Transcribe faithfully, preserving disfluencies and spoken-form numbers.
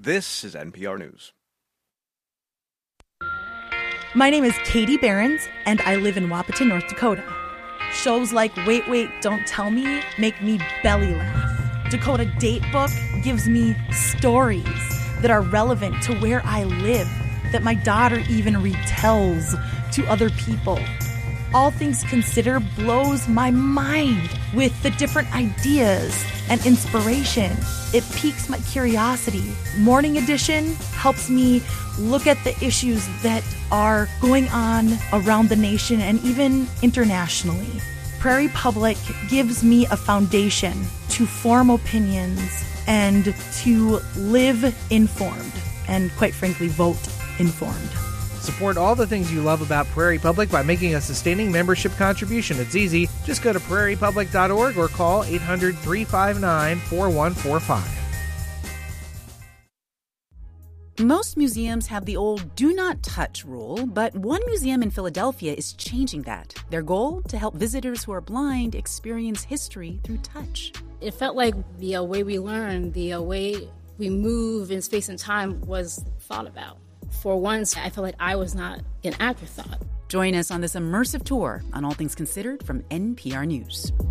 This is N P R News. My name is Katie Behrens, and I live in Wahpeton, North Dakota. Shows like Wait, Wait, Don't Tell Me make me belly laugh. Dakota Datebook gives me stories that are relevant to where I live, that my daughter even retells to other people. All Things Considered blows my mind with the different ideas and inspiration. It piques my curiosity. Morning Edition helps me look at the issues that are going on around the nation and even internationally. Prairie Public gives me a foundation to form opinions and to live informed and, quite frankly, vote informed. Support all the things you love about Prairie Public by making a sustaining membership contribution. It's easy. Just go to prairie public dot org or call eight hundred, three five nine, four one four five. Most museums have the old do not touch rule, but one museum in Philadelphia is changing that. Their goal? To help visitors who are blind experience history through touch. It felt like the uh, way we learn, the uh, way we move in space and time was thought about. For once, I felt like I was not an afterthought. Join us on this immersive tour on All Things Considered from N P R News.